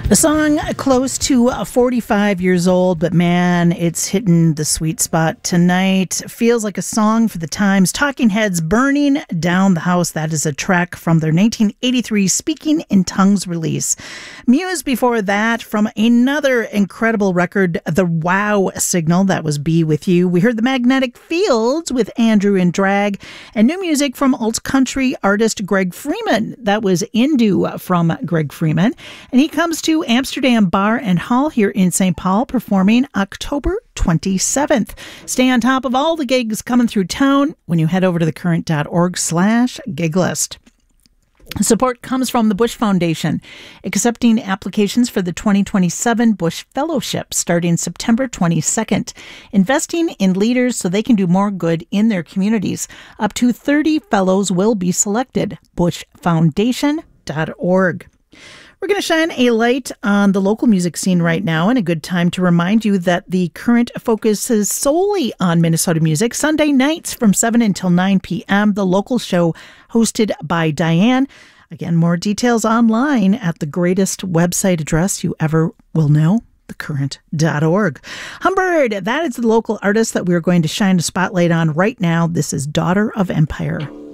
The song close to 45 years old, but man, it's hitting the sweet spot tonight. Feels like a song for the times. Talking Heads, Burning Down the House. That is a track from their 1983 Speaking in Tongues release. Muse before that from another incredible record, The Wow Signal. That was Be With You. We heard The Magnetic Fields with Andrew and Drag, and new music from alt country artist Greg Freeman. That was Indu from Greg Freeman. And he comes to Amsterdam Bar and Hall here in St. Paul, performing October 27th. Stay on top of all the gigs coming through town when you head over to thecurrent.org/gig list. Support comes from the Bush Foundation, accepting applications for the 2027 Bush Fellowship starting September 22nd, investing in leaders so they can do more good in their communities. Up to 30 fellows will be selected. bushfoundation.org. We're going to shine a light on the local music scene right now, and a good time to remind you that the Current focuses solely on Minnesota music. Sunday nights from 7 until 9 p.m., the local show hosted by Diane. Again, more details online at the greatest website address you ever will know, thecurrent.org. Humbird, that is the local artist that we're going to shine a spotlight on right now. This is Daughter of Empire.